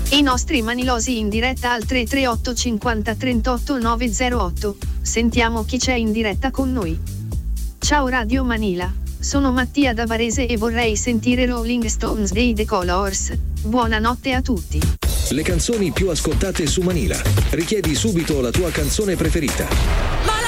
I nostri manilosi in diretta al 338 50 38 908. Sentiamo chi c'è in diretta con noi. Ciao Radio Manila, sono Mattia da Varese e vorrei sentire Rolling Stones dei The Colors. Buonanotte a tutti. Le canzoni più ascoltate su Manila. Richiedi subito la tua canzone preferita.